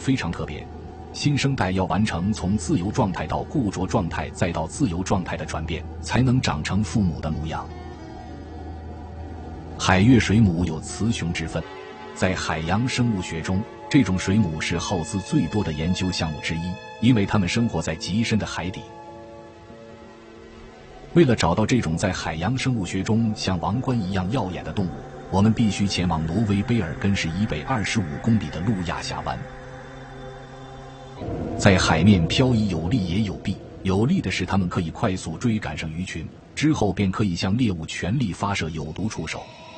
非常特别，新生代要完成从自由状态到固着状态再到自由状态的转变，才能长成父母的模样。海跃水母有雌雄之分，在海洋生物学中，这种水母是耗资最多的研究项目之一，因为它们生活在极深的海底。为了找到这种在海洋生物学中像王冠一样耀眼的动物，我们必须前往挪威卑尔根市以北25公里的路亚峡湾。在海面漂移有利也有弊，有利的是它们可以快速追赶上鱼群，之后便可以向猎物全力发射有毒触手，